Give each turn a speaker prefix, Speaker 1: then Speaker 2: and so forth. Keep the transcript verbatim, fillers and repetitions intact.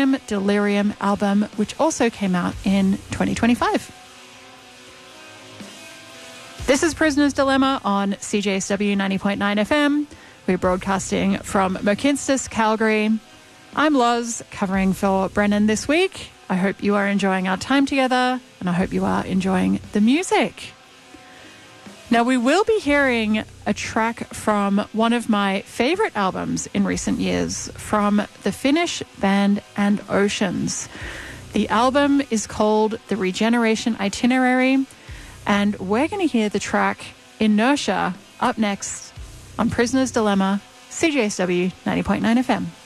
Speaker 1: Delirium Delirium album, which also came out in twenty twenty-five. This is Prisoner's Dilemma on C J S W ninety point nine F M. We're broadcasting from Merkinstus, Calgary. I'm Loz, covering for Brennan this week. I hope you are enjoying our time together, and I hope you are enjoying the music. Now, we will be hearing a track from one of my favourite albums in recent years, from the Finnish band And Oceans. The album is called The Regeneration Itinerary, and we're going to hear the track Inertia up next on Prisoner's Dilemma, C J S W ninety point nine F M.